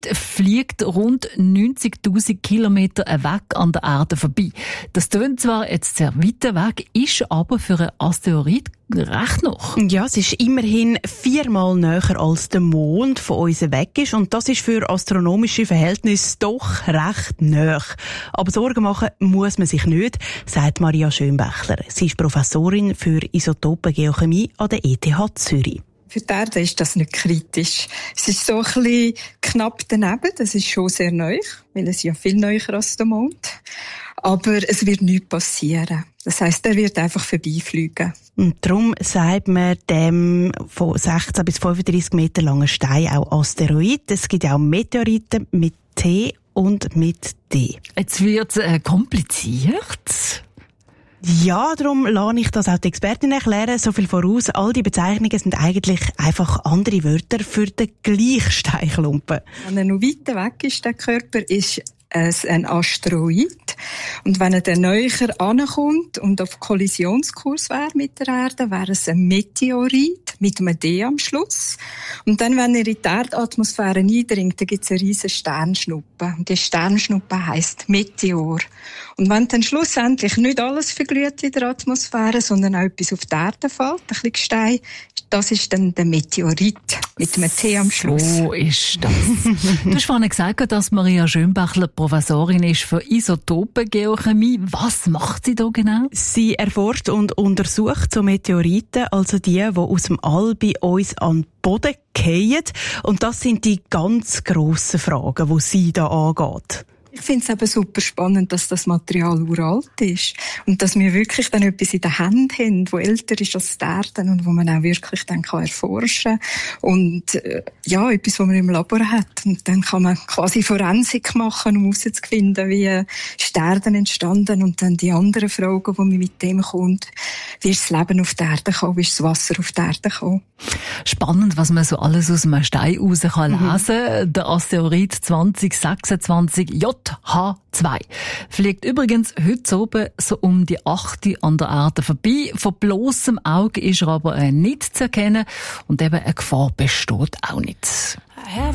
fliegt rund 90.000 Kilometer weg an der Erde vorbei. Das tönt zwar jetzt sehr weit weg, ist aber für einen Asteroid recht noch. Ja, es ist immerhin 4-mal näher als der Mond von uns weg ist und das ist für astronomische Verhältnisse doch recht nah. Aber Sorgen machen muss man sich nicht, sagt Maria Schönbächler. Sie ist Professorin für Isotopengeochemie an der ETH Zürich. Für die Erde ist das nicht kritisch. Es ist so ein bisschen knapp daneben, das ist schon sehr neu, weil es ja viel näher als der Mond. Aber es wird nichts passieren. Das heisst, er wird einfach vorbeifliegen. Und darum sagt man dem von 16 bis 35 Meter langen Stein auch Asteroid. Es gibt auch Meteoriten mit T und mit D. Jetzt wird es kompliziert. Ja, darum lasse ich das auch die Expertin erklären. So viel voraus. All die Bezeichnungen sind eigentlich einfach andere Wörter für den gleichen Steinklumpen. Wenn er noch weiter weg ist, der Körper, ist es ein Asteroid. Und wenn er dann näher ankommt und auf Kollisionskurs wäre mit der Erde, wäre es ein Meteorit mit einem D am Schluss. Und dann, wenn er in die Erdatmosphäre eindringt, dann gibt es eine riesige Sternschnuppe. Und die Sternschnuppe heisst Meteor. Und wenn dann schlussendlich nicht alles verglüht in der Atmosphäre, sondern auch etwas auf die Erde fällt, ein bisschen Gestein, das ist dann der Meteorit mit einem T am Schluss. So ist das. Du hast vorhin gesagt, dass Maria Schönbächler Professorin ist für Isotopengeochemie. Was macht sie da genau? Sie erforscht und untersucht so Meteoriten, also die aus dem All bei uns an den Boden fallen. Und das sind die ganz grossen Fragen, die sie da angeht. Ich finde es eben super spannend, dass das Material uralt ist und dass wir wirklich dann etwas in der Hand haben, das älter ist als die Erde und wo man auch wirklich dann erforschen kann und ja, etwas, was man im Labor hat. Und dann kann man quasi Forensik machen, um herauszufinden, wie ist die Erde entstanden und dann die anderen Fragen, die man mit dem kommt. Wie ist das Leben auf der Erde gekommen, wie ist das Wasser auf der Erde gekommen. Spannend, was man so alles aus einem Stein raus kann lesen. Der Asteroid 2026 JH2 fliegt übrigens heute oben so um die 8 an der Erde vorbei. Von bloßem Auge ist er aber nicht zu erkennen und eben eine Gefahr besteht auch nicht.